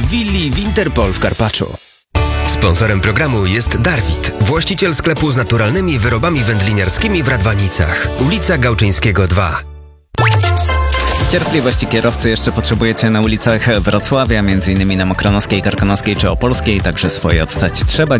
w willi Winterpol w Karpaczu. Sponsorem programu jest Darwit, właściciel sklepu z naturalnymi wyrobami wędliniarskimi w Radwanicach. Ulica Gałczyńskiego 2. Cierpliwości kierowcy jeszcze potrzebujecie na ulicach Wrocławia, m.in. na Mokranowskiej, Karkonoskiej czy Opolskiej, także swoje odstać trzeba.